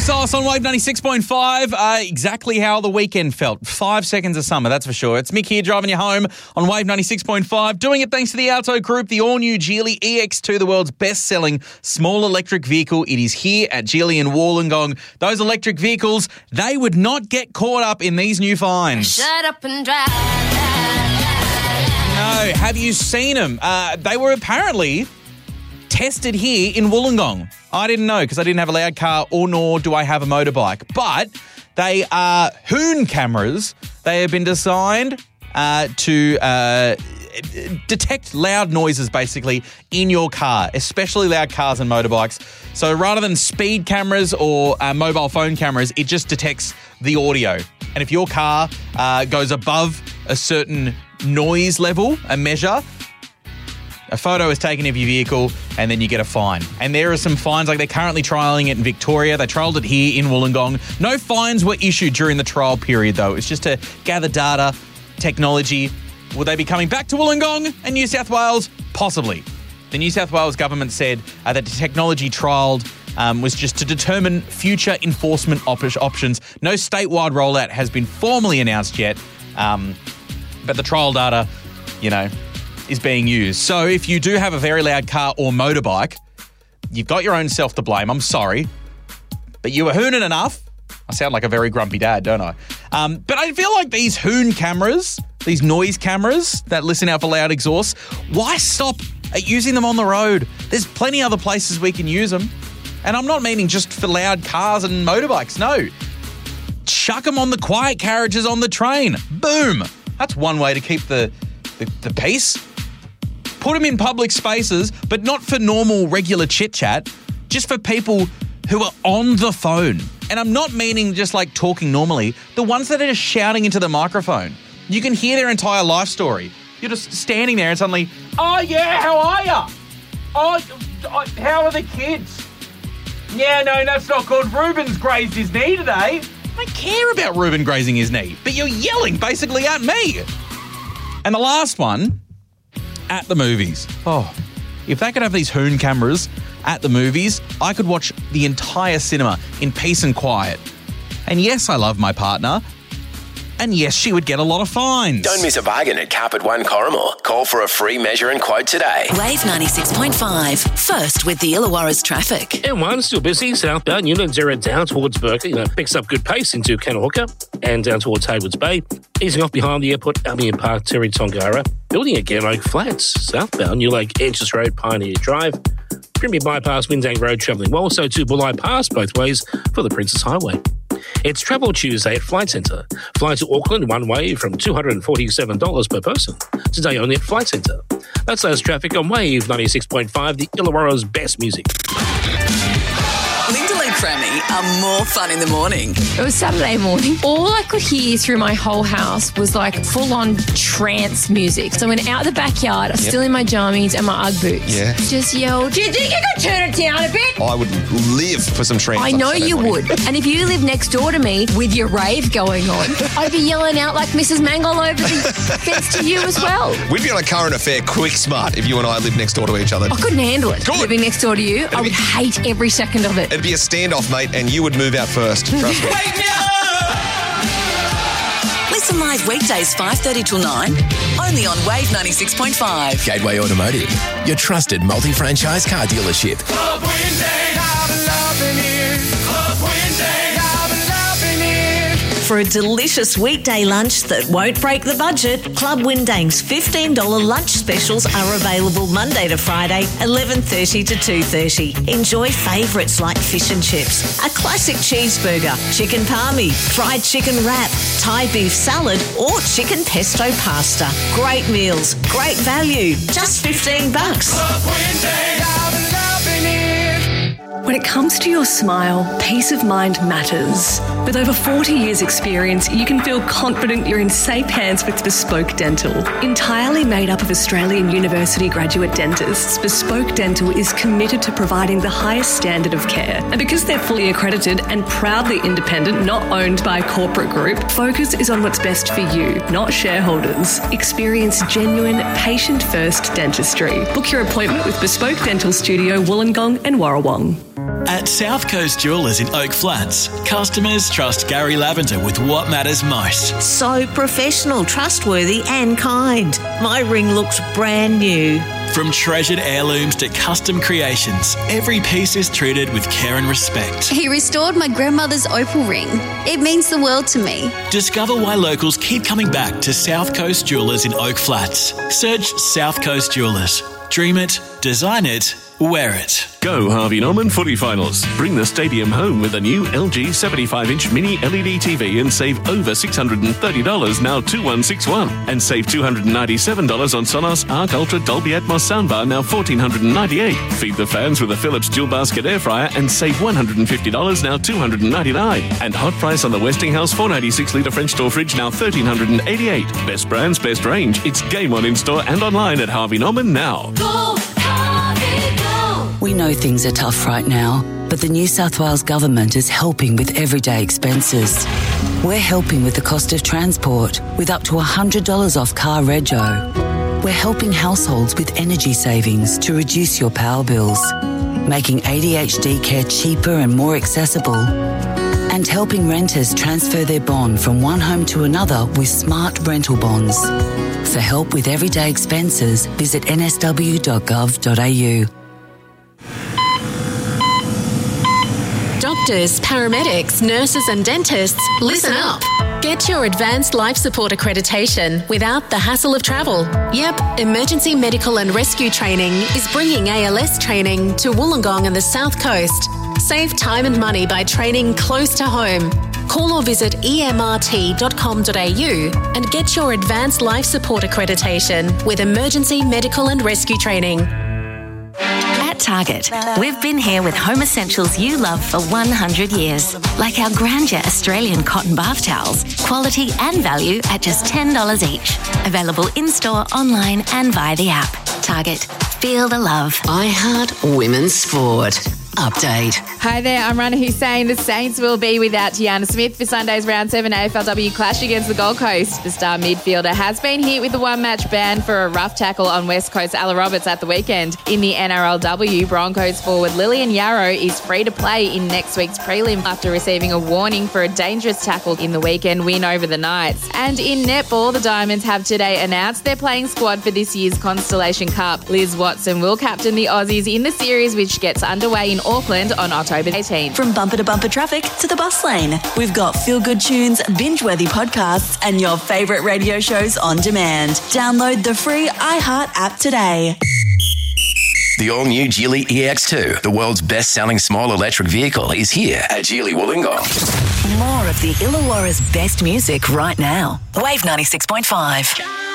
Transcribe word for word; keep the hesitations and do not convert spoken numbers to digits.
Sauce on Wave ninety-six point five. Uh, exactly how the weekend felt. Five seconds of summer, that's for sure. It's Mick here driving you home on Wave ninety-six point five. Doing it thanks to the Auto Group, the all-new Geely E X two, the world's best-selling small electric vehicle. It is here at Geely in Wollongong. Those electric vehicles, they would not get caught up in these new fines. Shut up and drive. No, have you seen them? Uh, they were apparently tested here in Wollongong. I didn't know because I didn't have a loud car or nor do I have a motorbike. But they are Hoon cameras. They have been designed uh, to uh, detect loud noises basically in your car, especially loud cars and motorbikes. So rather than speed cameras or uh, mobile phone cameras, it just detects the audio. And if your car uh, goes above a certain noise level, a measure, a photo is taken of your vehicle and then you get a fine. And there are some fines, like they're currently trialling it in Victoria. They trialled it here in Wollongong. No fines were issued during the trial period, though. It's just to gather data, technology. Will they be coming back to Wollongong and New South Wales? Possibly. The New South Wales government said uh, that the technology trialled um, was just to determine future enforcement op- options. No statewide rollout has been formally announced yet, um, but the trial data, you know, is being used. So if you do have a very loud car or motorbike, you've got your own self to blame. I'm sorry. But you were hooning enough. I sound like a very grumpy dad, don't I? Um, but I feel like these hoon cameras, these noise cameras that listen out for loud exhausts, why stop at using them on the road? There's plenty other places we can use them. And I'm not meaning just for loud cars and motorbikes. No. Chuck them on the quiet carriages on the train. Boom. That's one way to keep the, the, the peace. Put them in public spaces, but not for normal, regular chit-chat, just for people who are on the phone. And I'm not meaning just like talking normally, the ones that are just shouting into the microphone. You can hear their entire life story. You're just standing there and suddenly, oh yeah, how are ya? Oh, oh, how are the kids? Yeah, no, that's not good. Ruben's grazed his knee today. I don't care about Ruben grazing his knee, but you're yelling basically at me. And the last one, at the movies. Oh, if they could have these Hoon cameras at the movies, I could watch the entire cinema in peace and quiet. And yes, I love my partner. And yes, she would get a lot of fines. Don't miss a bargain at Carpet One Corrimal. Call for a free measure and quote today. Wave ninety-six point five. First with the Illawarra's traffic. M one still busy. Southbound Newland Zero down towards Berkeley. You know, picks up good pace into Kanawhooka and down towards Haywards Bay. Easing off behind the airport, Albion Park, Terry Tongara. Building again, Oak Flats. Southbound New Lake Edges Road, Pioneer Drive. Premier Bypass, Windang Road travelling well. So to Bulli Pass both ways for the Princess Highway. It's Travel Tuesday at Flight Centre. Fly to Auckland one way from two hundred forty-seven dollars per person. Today only at Flight Centre. That's those traffic on Wave ninety-six point five, the Illawarra's best music. Linda and Crammy are more fun in the morning. It was Saturday morning. All I could hear through my whole house was like full-on trance music. So I went out the backyard, yep. still in my jammies and my Ugg boots. Yeah. Just yelled, do you think you could turn it down a bit? I would live for some trance. I know you morning. would. And if you live next door to me with your rave going on, I'd be yelling out like Missus Mangle over the fence to you as well. We'd be on a current affair quick smart if you and I lived next door to each other. I couldn't handle it. Good. Living next door to you, It'd I would be- hate every second of it. It'd be a standoff, mate, and you would move out first. Trust me. Listen live weekdays five thirty till nine, only on Wave ninety-six point five. Gateway Automotive, your trusted multi-franchise car dealership. Club Windang, I'm loving it. Club Windang, I'm loving it. For a delicious weekday lunch that won't break the budget, Club Windang's fifteen dollars lunch specials are available Monday to Friday, eleven thirty to two thirty. Enjoy favourites like fish and chips, a classic cheeseburger, chicken palmy, fried chicken wrap, Thai beef salad or chicken pesto pasta. Great meals, great value, just fifteen bucks. Club Windang, I'm loving it. When it comes to your smile, peace of mind matters. With over forty years experience, you can feel confident you're in safe hands with Bespoke Dental. Entirely made up of Australian University graduate dentists, Bespoke Dental is committed to providing the highest standard of care. And because they're fully accredited and proudly independent, not owned by a corporate group, focus is on what's best for you, not shareholders. Experience genuine, patient-first dentistry. Book your appointment with Bespoke Dental Studio, Wollongong and Warrawong. At South Coast Jewellers in Oak Flats, customers trust Gary Lavender with what matters most. So professional, trustworthy and kind. My ring looks brand new. From treasured heirlooms to custom creations, every piece is treated with care and respect. He restored my grandmother's opal ring. It means the world to me. Discover why locals keep coming back to South Coast Jewellers in Oak Flats. Search South Coast Jewellers. Dream it, design it, wear it. Go Harvey Norman Footy Finals. Bring the stadium home with a new L G seventy-five inch mini L E D T V and save over six hundred thirty dollars, now two one six one. And save two hundred ninety-seven dollars on Sonos Arc Ultra Dolby Atmos soundbar, now one thousand four hundred ninety-eight dollars. Feed the fans with a Philips dual basket air fryer and save one hundred fifty dollars, now two hundred ninety-nine dollars. And hot price on the Westinghouse four ninety-six litre French door fridge, now one thousand three hundred eighty-eight dollars. Best brands, best range. It's game on in store and online at Harvey Norman now. Go, Harvey, go! We know things are tough right now, but the New South Wales Government is helping with everyday expenses. We're helping with the cost of transport, with up to one hundred dollars off car rego. We're helping households with energy savings to reduce your power bills, making A D H D care cheaper and more accessible, and helping renters transfer their bond from one home to another with smart rental bonds. For help with everyday expenses, visit n s w dot gov dot a u. Doctors, paramedics, nurses and dentists, listen up. Get your advanced life support accreditation without the hassle of travel. Yep, Emergency Medical and Rescue Training is bringing A L S training to Wollongong and the South Coast. Save time and money by training close to home. Call or visit e m r t dot com dot a u and get your advanced life support accreditation with Emergency Medical and Rescue Training. At Target, we've been here with home essentials you love for one hundred years, like our Grandeur Australian cotton bath towels, quality and value at just ten dollars each. Available in-store, online and via the app. Target, feel the love. iHeart Women's Sport. Update. Hi there, I'm Rana Hussain. The Saints will be without Tiana Smith for Sunday's round seven A F L W clash against the Gold Coast. The star midfielder has been hit with a one-match ban for a rough tackle on West Coast Ella Roberts at the weekend. In the N R L W, Broncos forward Lillian Yarrow is free to play in next week's prelim after receiving a warning for a dangerous tackle in the weekend win over the Knights. And in netball, the Diamonds have today announced their playing squad for this year's Constellation Cup. Liz Watson will captain the Aussies in the series, which gets underway in Auckland on October eighteenth. From bumper to bumper traffic to the bus lane, we've got feel-good tunes, binge-worthy podcasts, and your favourite radio shows on demand. Download the free iHeart app today. The all-new Geely E X two, the world's best-selling small electric vehicle, is here at Geely Wollongong. More of the Illawarra's best music right now. Wave ninety-six point five.